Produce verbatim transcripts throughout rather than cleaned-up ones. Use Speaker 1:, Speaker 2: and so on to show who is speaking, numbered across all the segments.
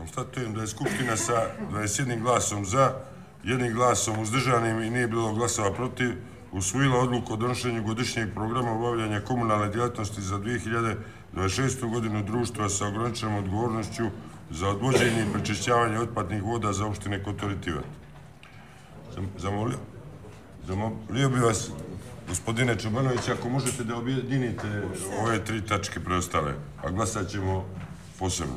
Speaker 1: Konstatujem da je Skupština sa dvadeset jednim glasom za, jednim glasom uzdržanim i nije bilo glasova protiv, usvojila odluku o donošenju godišnjeg programa obavljanja komunalne djelatnosti za dvije hiljade dvadeset šestu godinu društva sa ograničenom odgovornošću za odvođenje i prečišćavanje otpadnih voda za opštine Kotor i Tivat. Zamolio, zamolio bi vas, gospodine Čobanović, ako možete da objedinite ove tri tačke preostale, a glasat ćemo posebno.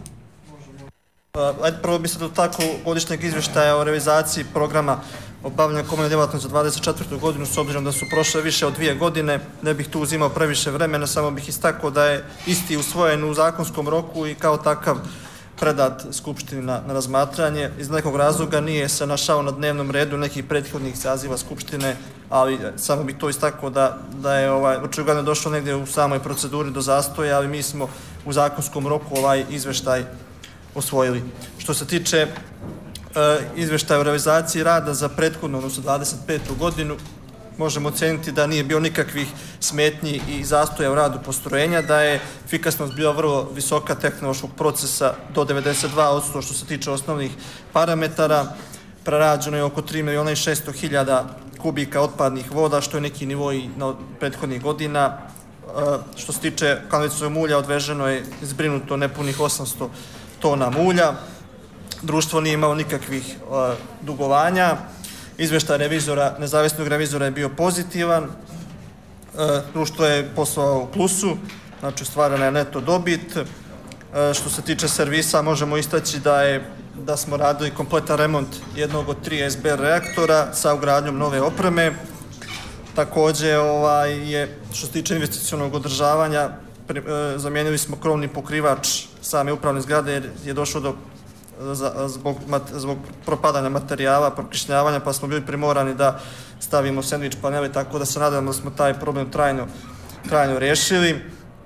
Speaker 2: Ajde, prvo bi se dotakao godišnjeg izvještaja o realizaciji programa obavljanja komunalne djelatnosti za dvadeset četvrtu godinu, s obzirom da su prošle više od dvije godine. Ne bih tu uzimao previše vremena, samo bih istakao da je isti usvojen u zakonskom roku i kao takav predat Skupštini na, na razmatranje. Iz nekog razloga nije se našao na dnevnom redu nekih prethodnih saziva Skupštine, ali samo bih to istakao da, da je ovaj, očigledno došlo negdje u samoj proceduri do zastoja, ali mi smo u zakonskom roku ovaj izvještaj osvojili. Što se tiče e, izvještaja o realizaciji rada za prethodnu, odnosno dvadeset petu godinu, možemo oceniti da nije bio nikakvih smetnji i zastoja u radu postrojenja, da je efikasnost bila vrlo visoka tehnološkog procesa do devedeset dva posto što se tiče osnovnih parametara. Prerađeno je oko tri miliona i šesto hiljada kubika otpadnih voda, što je neki nivo i na prethodnih godina. E, što se tiče kanalizacionog mulja, odveženo je zbrinuto nepunih osamsto tona mulja. Društvo nije imalo nikakvih uh, dugovanja. Izvještaj revizora, nezavisnog revizora je bio pozitivan. Uh, društvo je poslovalo u plusu, znači stvarana je neto dobit. Uh, što se tiče servisa, možemo istaći da je da smo radili kompletan remont jednog od tri S B R reaktora sa ugradnjom nove opreme. Također, ovaj, je, što se tiče investicionog održavanja, Pri, e, zamijenili smo krovni pokrivač same upravne zgrade jer je došlo do za, zbog, mat, zbog propadanja materijala, prokišnjavanja, pa smo bili primorani da stavimo sendvič panele, tako da se nadam da smo taj problem trajno, trajno riješili. E,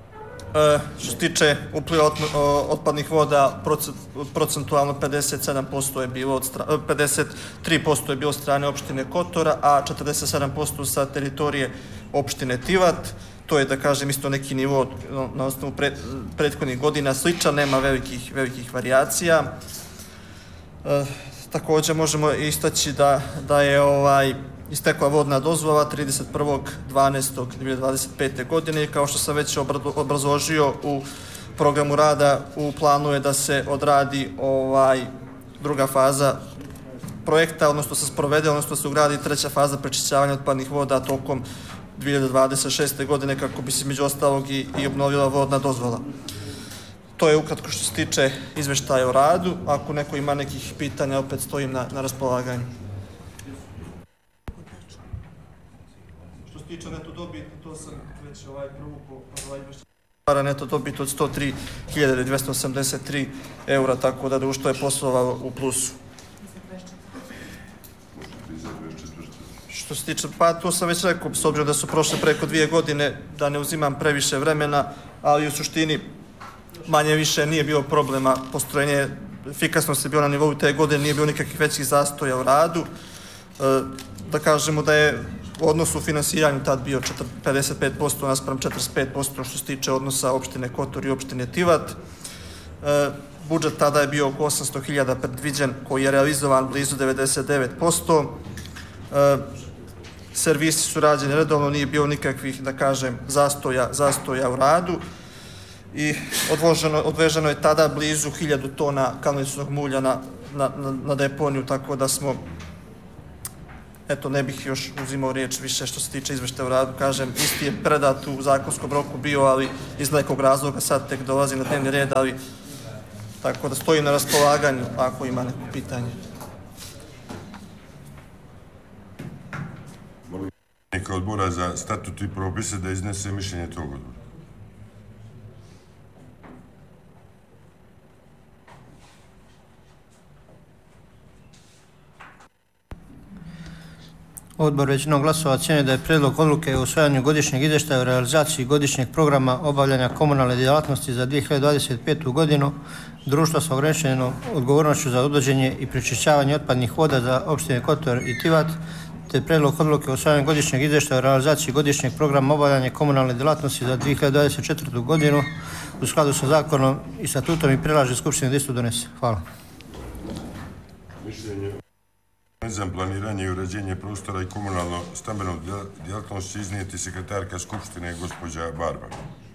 Speaker 2: što se tiče upliva ot, otpadnih voda, procentualno pedeset sedam posto je bilo od strane, pedeset tri posto je bilo od strane opštine Kotora, a četrdeset sedam posto sa teritorije opštine Tivat. To je, da kažem, isto neki nivo na osnovu pred, prethodnih godina sličan, nema velikih, velikih varijacija. E, također možemo istaći da, da je ovaj, istekla vodna dozvola trideset prvog dvanaestog dvije hiljade dvadeset pete. godine i kao što sam već obrazložio u programu rada, u planu je da se odradi ovaj, druga faza projekta, odnosno se sprovede, odnosno se ugradi treća faza prečišćavanja otpadnih voda tokom dvije hiljade dvadeset šeste. godine kako bi se među ostalog i, i obnovila vodna dozvola. To je ukratko što se tiče izvještaja o radu. Ako neko ima nekih pitanja, opet stojim na, na raspolaganju. Što se tiče neto dobiti, to sam već ovaj prvo ovaj izvještaj. Neto dobit od sto tri hiljade dvjesto osamdeset tri eura, tako da društvo je poslovalo u plusu. Što se tiče, pa to sam već rekao, s obzirom da su prošle preko dvije godine, da ne uzimam previše vremena, ali u suštini manje više nije bio problema. Postrojenje, efikasnost je bio na nivou te godine, nije bio nikakvih većih zastoja u radu. E, da kažemo da je u odnosu u finansiranju tad bio pedeset pet posto naspram četrdeset pet posto što se tiče odnosa opštine Kotor i opštine Tivat. E, budžet tada je bio oko osamsto hiljada predviđen, koji je realizovan blizu devedeset devet posto. E, servisi su rađeni redovno, nije bilo nikakvih, da kažem, zastoja, zastoja u radu i odvoženo, odveženo je tada blizu hiljadu tona kanalizacionog mulja na, na, na deponiju, tako da smo, eto, ne bih još uzimao riječ više što se tiče izvještaja u radu, kažem, isti je predat u zakonskom roku bio, ali iz nekog razloga sad tek dolazi na dnevni red, ali tako da stoji na raspolaganju ako ima neko pitanje.
Speaker 1: Odbora za statut i propise da iznese mišljenje tog odbora.
Speaker 3: Odbor većinom glasova ocjenjuje da je prijedlog odluke o usvajanju godišnjeg izvještaja o realizaciji godišnjeg programa obavljanja komunalne djelatnosti za dvije hiljade dvadeset petu. godinu društva sa ograničenom odgovornošću za odvođenje i prečišćavanje otpadnih voda za opštine Kotor i Tivat, te prijedlog odluke o usvajanju godišnjeg izvještaja o realizaciji godišnjeg programa obavljanja komunalne djelatnosti za dvije hiljade dvadeset četvrtu. godinu u skladu sa zakonom i statutom i predlaže Skupštini da isto donese. Hvala.
Speaker 1: Mišljenje za planiranje i uređenje prostora i komunalno stambeno djelatnost će iznijeti sekretarka Skupštine gospođa Barba.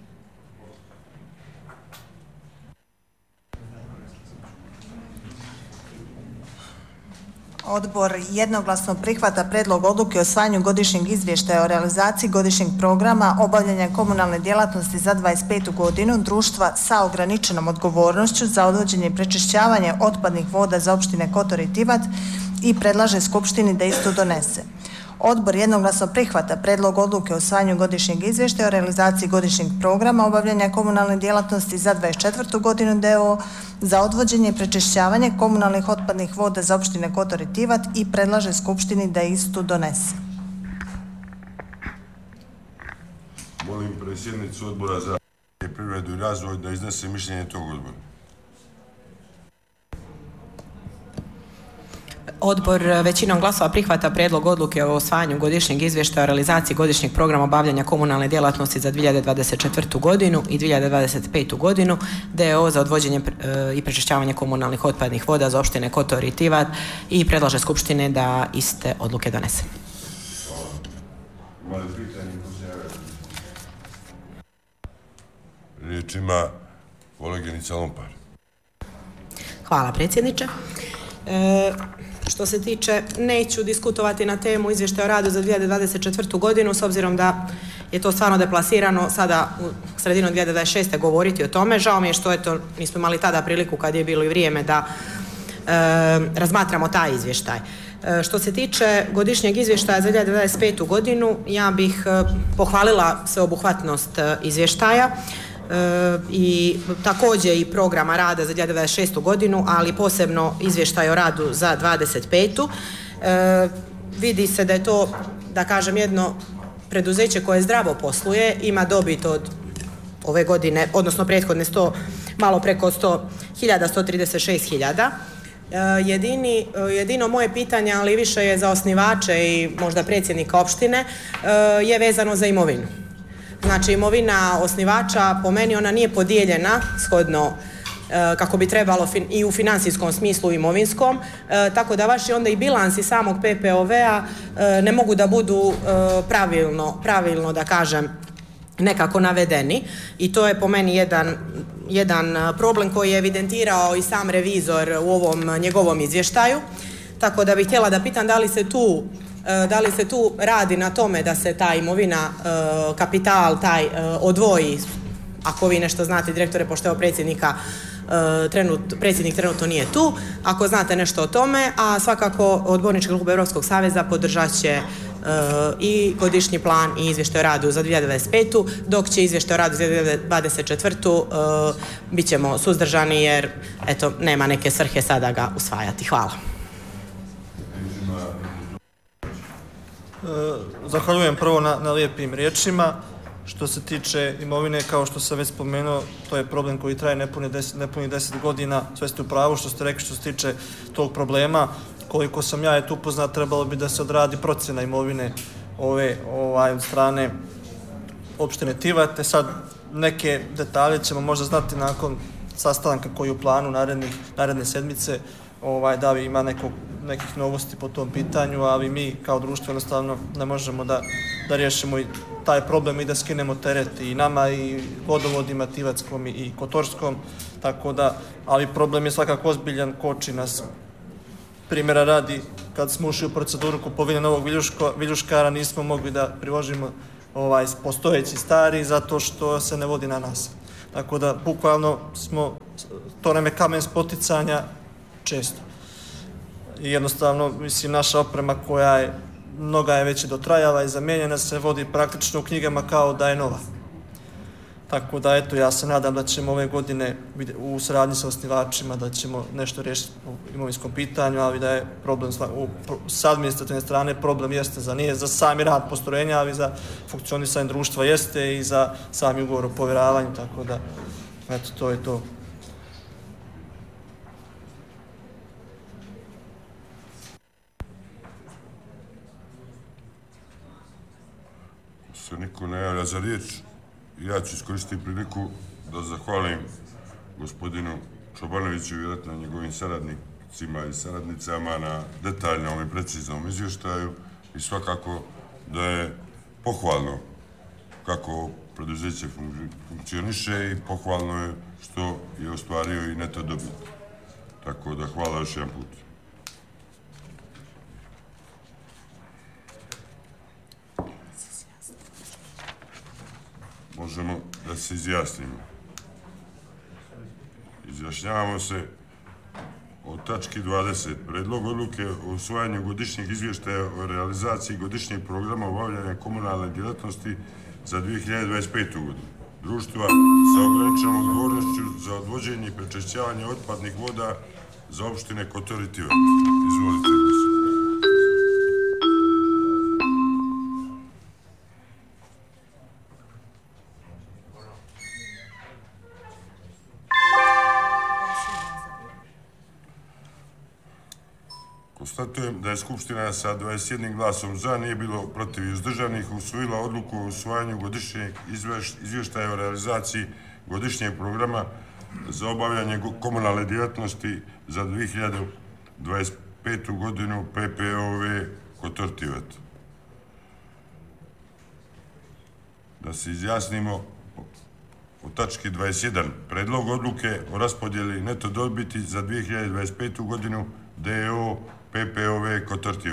Speaker 4: Odbor jednoglasno prihvata predlog odluke o usvajanju godišnjeg izvještaja o realizaciji godišnjeg programa obavljanja komunalne djelatnosti za dvadeset petu godinu društva sa ograničenom odgovornošću za odvođenje i prečišćavanje otpadnih voda za opštine Kotor i Tivat i predlaže Skupštini da isto donese. Odbor jednoglasno prihvata predlog odluke o usvajanju godišnjeg izvještaja o realizaciji godišnjeg programa obavljanja komunalne djelatnosti za dvadeset četvrtu godinu D O O za odvođenje i prečišćavanje komunalnih otpadnih voda za opštine Kotor i Tivat i predlaže Skupštini da istu donese.
Speaker 1: Molim predsjednicu Odbora za privredu i razvoj da iznese mišljenje tog odbora.
Speaker 5: Odbor većinom glasova prihvata prijedlog odluke o usvajanju godišnjeg izvještaja o realizaciji godišnjeg programa obavljanja komunalne djelatnosti za dvije hiljade dvadeset četvrtu godinu i dvije hiljade dvadeset petu godinu D O O za odvođenje i prečišćavanje komunalnih otpadnih voda za opštine Kotor i Tivat i predlaže Skupštine da iste odluke donese.
Speaker 1: Riječ ima koleginica Lompar.
Speaker 5: Hvala predsjedniče. E, što se tiče, neću diskutovati na temu izvještaja o radu za dvije hiljade dvadeset četvrtu godinu s obzirom da je to stvarno deplasirano sada u sredinu dvije hiljade dvadeset šeste govoriti o tome. Žao mi je što eto, nismo imali tada priliku kad je bilo i vrijeme da e, razmatramo taj izvještaj. E, što se tiče godišnjeg izvještaja za dvije hiljade dvadeset petu godinu, ja bih e, pohvalila sveobuhvatnost e, izvještaja E, i također i programa rada za dvije hiljade dvadeset šestu godinu, ali posebno izvještaj o radu za dvadeset petu. E, vidi se da je to, da kažem, jedno preduzeće koje zdravo posluje, ima dobit od ove godine, odnosno prethodne sto, malo preko sto hiljada, sto trideset šest hiljada. E, jedini, jedino moje pitanje, ali više je za osnivače i možda predsjednika opštine, e, je vezano za imovinu. Znači, imovina osnivača, po meni, ona nije podijeljena shodno e, kako bi trebalo fin, i u financijskom smislu i imovinskom, e, tako da vaši onda i bilansi samog P P O V-a e, ne mogu da budu e, pravilno, pravilno, da kažem, nekako navedeni i to je po meni jedan, jedan problem koji je evidentirao i sam revizor u ovom njegovom izvještaju, tako da bih htjela da pitam da li se tu da li se tu radi na tome da se ta imovina, kapital, taj odvoji, ako vi nešto znate, direktore, pošto evo predsjednika, trenut, predsjednik trenutno nije tu, ako znate nešto o tome, a svakako odbornički klub Europskog saveza podržat će i godišnji plan i izvještaj o radu za dvije hiljade dvadeset petu, dok će izvještaj o radu za dvije hiljade dvadeset četvrtu bit ćemo suzdržani jer eto, nema neke svrhe sada ga usvajati. Hvala.
Speaker 2: Zahvaljujem prvo na, na lijepim riječima. Što se tiče imovine, kao što sam već spomenuo, to je problem koji traje nepunih deset, nepuni deset godina. Sve ste u pravu što ste rekli što se tiče tog problema. Koliko sam ja je tu upoznat, trebalo bi da se odradi procjena imovine ove ovaj, od strane opštine Tivat. Sad neke detalje ćemo možda znati nakon sastanka koji je u planu narednih, naredne sedmice. Ovaj, da li ima neko, nekih novosti po tom pitanju, ali mi kao društvo jednostavno ne možemo da, da riješimo i taj problem i da skinemo teret i nama i vodovodima Tivatskom i, i Kotorskom, tako da, ali problem je svakako ozbiljan, koči nas. Primjera radi, kad smo ušli u proceduru kupovine novog viljuško, viljuškara, nismo mogli da priložimo ovaj, postojeći stari zato što se ne vodi na nas. Tako da, bukvalno smo, to nam je kamen spoticanja često. I jednostavno, mislim, naša oprema koja je, mnoga je već i dotrajala i zamijenjena se vodi praktično u knjigama kao da je nova. Tako da, eto, ja se nadam da ćemo ove godine u saradnji sa osnivačima da ćemo nešto riješiti u imovinskom pitanju, ali da je problem u, s administrativne strane problem jeste za nije za sami rad postrojenja, ali za funkcionisanje društva jeste i za sami ugovor o povjeravanju, tako da, eto, to je to.
Speaker 1: Se niko ne javlja za riječ, ja ću iskoristiti priliku da zahvalim gospodinu Čobanoviću i vjerojatno njegovim saradnikom saradnicima i saradnicama na detaljnom i preciznom izvještaju i svakako da je pohvalno kako preduzeće funkcioniše i pohvalno je što je ostvario i neto dobit. Tako da hvala još jedan put. Možemo da se izjasnimo. Izjašnjavamo se o tački dvadeset. Predlog odluke o usvajanju godišnjeg izvještaja o realizaciji godišnjeg programa obavljanja komunalne djelatnosti za dvije hiljade dvadeset petu. godinu. Društva sa ograničenom odgovornošću za odvođenje i prečišćavanje otpadnih voda za opštine Kotor i Tivar. Izvolite. Konstatujem da je Skupština sa dvadeset jednim glasom za, nije bilo protiv i uzdržanih, usvojila odluku o usvajanju godišnjeg izvještaja o realizaciji godišnjeg programa za obavljanje komunalne djelatnosti za dvije hiljade dvadeset petu. godinu P P O V Kotor Tivat. Da se izjasnimo o tački dvadeset jedan. Predlog odluke o raspodjeli neto dobiti za dvije hiljade dvadeset petu. godinu D O P P O V Kotor Tivat.